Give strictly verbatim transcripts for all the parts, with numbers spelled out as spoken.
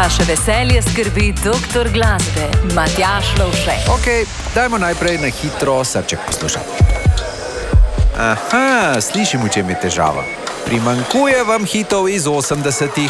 vaše veselje skrbi doktor glasbe, Matjaž Lovše. Ok, dajmo najprej na hitro srček poslušati. Aha, slišim, v čem je težava. Primanjkuje vam hitov iz osemdesetih.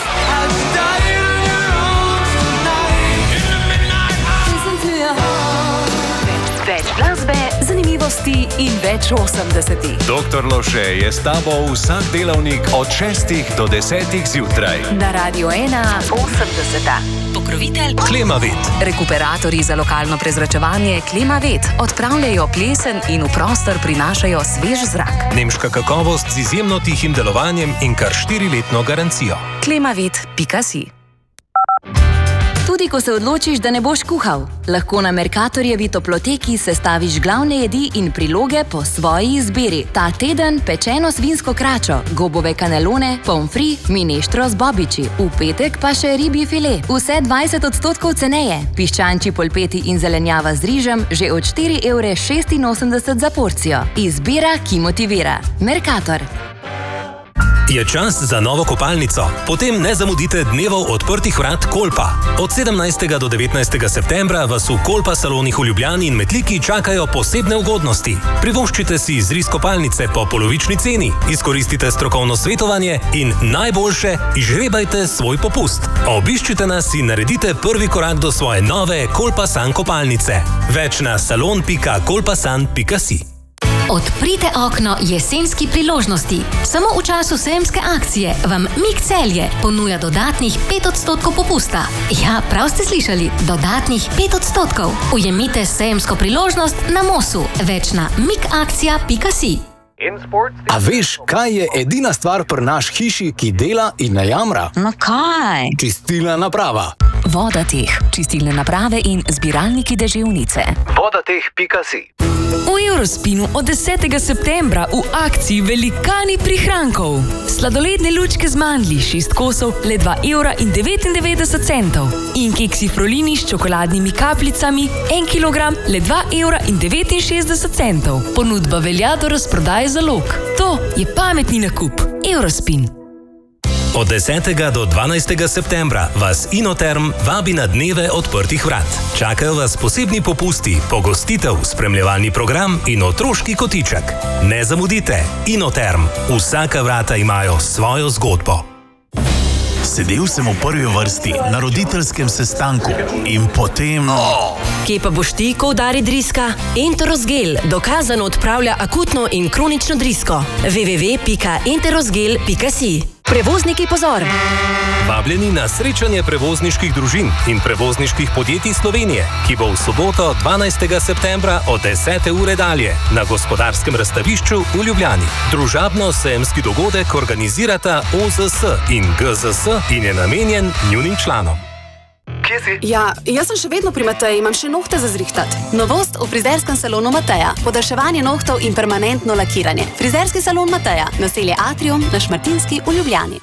Več glasbe, zanimivosti in več osemdesetih. doktor Lovše je s tabo vsak delavnik od šestih do desetih zjutraj. Na Radio ena osemdeseta. Pokrovitelj Klimavet. Rekuperatorji za lokalno prezračevanje Klimavet odpravljajo plesen in v prostor prinašajo svež zrak. Nemška kakovost z izjemno tihim delovanjem in kar štiriletno garancijo. klimavet pika si. Tudi ko se odločiš, da ne boš kuhal, lahko na Mercatorjevi toploteki sestaviš glavne jedi in priloge po svoji izbiri. Ta teden pečeno svinsko kračo, gobove kanelone, pomfri, mineštro z bobiči. V petek pa še ribji file. Vse dvajset odstotkov ceneje. Piščančji polpeti in zelenjava z rižem že od štiri evre šestinosemdeset za porcijo. Izbira, ki motivira. Mercator. Je čas za novo kopalnico? Potem ne zamudite dnevov odprtih vrat Kolpa. Od sedemnajstega do devetnajstega septembra vas v Kolpa salonih v Ljubljani in Metliki čakajo posebne ugodnosti. Privoščite si izris kopalnice po polovični ceni, izkoristite strokovno svetovanje in najboljše, izžrebajte svoj popust. Obiščite nas in naredite prvi korak do svoje nove Kolpasan kopalnice. Več na salon pika kolpasan pika si. Odprite okno jesenski priložnosti. Samo v času sejemske akcije vam Mik Celje ponuja dodatnih pet odstotkov popusta. Ja, prav ste slišali, dodatnih pet odstotkov. Ujemite sejemsko priložnost na Mosu. Več na mikakcija pika si. A veš, kaj je edina stvar pri naš hiši, ki dela in ne jamra? No kaj? Čistilna naprava. Vodateh, čistilne naprave in zbiralniki deževnice. vodateh pika si. V Eurospinu od desetega septembra v akciji Velikani prihrankov. Sladoledne lučke z mandlji, šest kosov, le dva evra in devetindevetdeset centov. In keksi Frolini s čokoladnimi kapljicami, en kilogram, le dva evra in devetinšestdeset centov. Ponudba velja do razprodaje zalog. To je pametni nakup. Eurospin. Od desetega do dvanajstega septembra vas Inoterm vabi na dneve odprtih vrat. Čakajo vas posebni popusti, pogostitev, spremljevalni program in otroški kotiček. Ne zamudite, Inoterm. Vsaka vrata imajo svojo zgodbo. Sedel sem v prvi vrsti na roditeljskem sestanku in potem... Kje pa boš ti, ko udari driska? Enterosgel dokazano odpravlja akutno in kronično drisko. w w w pika enterosgel pika si. Prevozniki, pozor! Vabljeni na srečanje prevozniških družin in prevozniških podjetij Slovenije, ki bo v soboto dvanajstega septembra od desete ure dalje na Gospodarskem razstavišču v Ljubljani. Družabno-sejemski dogodek organizirata O Z S in G Z S in je namenjen njunim članom. Kje si? Ja, jaz sem še vedno pri Mateji, imam še nohte za zrihtat. Novost v frizerskem salonu Mateja. Podaljševanje nohtov in permanentno lakiranje. Frizerski salon Mateja, naselje Atrium na Šmartinski v Ljubljani.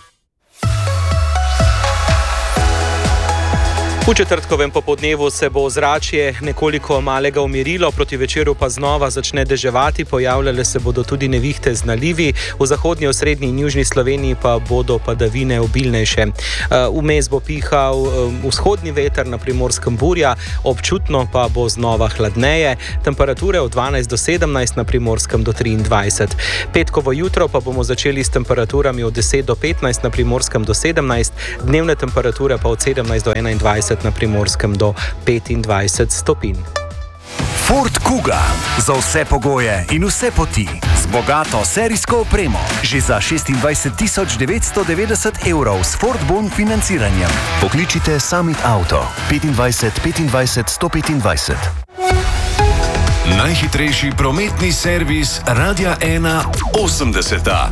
V četrtkovem popoldnevu se bo ozračje nekoliko malega umirilo, proti večeru pa znova začne deževati, pojavljale se bodo tudi nevihte z nalivi, v zahodnji, osrednji in južni Sloveniji pa bodo padavine obilnejše. Vmes bo pihal vzhodni veter, na Primorskem burja, občutno pa bo znova hladneje, temperature od dvanajst do sedemnajst, na Primorskem do triindvajset. Petkovo jutro pa bomo začeli s temperaturami od deset do petnajst, na Primorskem do sedemnajst, dnevne temperature pa od sedemnajst do enaindvajset, na Primorskem do petindvajset stopinj. Ford Kuga. Za vse pogoje in vse poti. Z bogato serijsko opremo. Že za šestindvajset tisoč devetsto devetdeset evrov s Ford Bon financiranjem. Pokličite Summit Auto. petindvajset petindvajset sto petindvajset. Najhitrejši prometni servis Radia ena osemdeseta.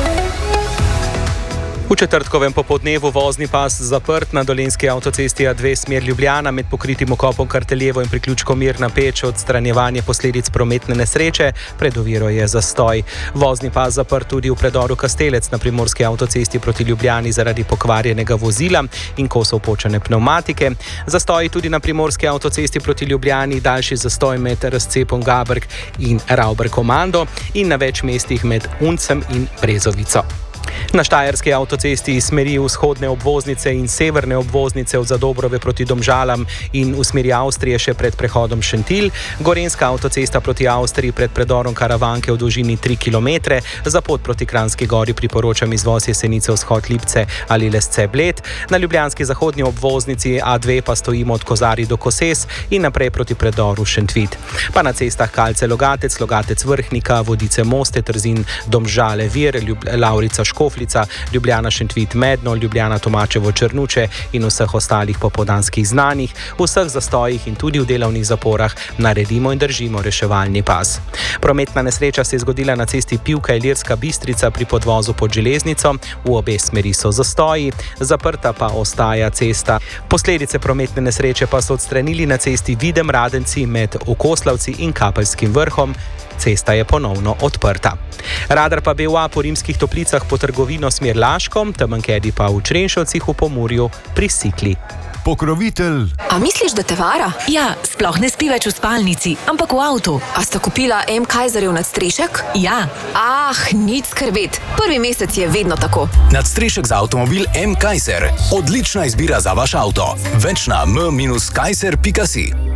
V četrtkovem popoldnevu vozni pas zaprt na dolenjski avtocesti A dve smer Ljubljana med pokritim okopom Karteljevo in priključkom Mirna Peč. Odstranjevanje posledic prometne nesreče, pred oviro je zastoj. Vozni pas zaprt tudi v predoru Kastelec na primorski avtocesti proti Ljubljani zaradi pokvarjenega vozila in kosov počene pnevmatike. Zastoj tudi na primorski avtocesti proti Ljubljani, daljši zastoj med razcepom Gaberg in Rauber Komando in na več mestih med Uncem in Brezovico. Na štajerski avtocesti iz smeri vzhodne obvoznice in severne obvoznice od Zadobrove proti Domžalam in v smeri Avstrije še pred prehodom Šentilj, gorenjska avtocesta proti Avstriji pred predorom Karavanke v dolžini tri kilometre, za pot proti Kranjski Gori priporočam izvoz Jesenice vzhod Lipce ali Lesce Bled, na ljubljanski zahodni obvoznici A dve pa stojimo od Kozarij do Koses in naprej proti predoru Šentvid. Pa na cestah Kalce Logatec, Logatec Vrhnika, Vodice Moste, Trzin Domžale Vir, Lavrica Škofljica, Ljubljana Šentvid Medno, Ljubljana Tomačevo Črnuče in vseh ostalih popoldanskih znanjih, v vseh zastojih in tudi v delovnih zaporah naredimo in držimo reševalni pas. Prometna nesreča se je zgodila na cesti Pivka Ilirska Bistrica pri podvozu pod železnico, v obe smeri so zastoji, zaprta pa ostaja cesta. Posledice prometne nesreče pa so odstranili na cesti Videm Radenci med Okoslavci in Kapeljskim vrhom. Cesta je ponovno odprta. Radar pa B V A po Rimskih Toplicah po trgovino smer Laško, Temenkedi pa v Črenšovcih v Pomurju pri Sikli. Pokrovitelj. A misliš, da te vara? Ja, sploh ne spi več v spalnici, ampak v avtu. A sta kupila M. Kaiserjev nadstrešek? Ja. Ah, nič skrbeti. Prvi mesec je vedno tako. Nadstrešek za avtomobil M. Kaiser. Odlična izbira za vaš avto. Več na m dash kaiser pika si.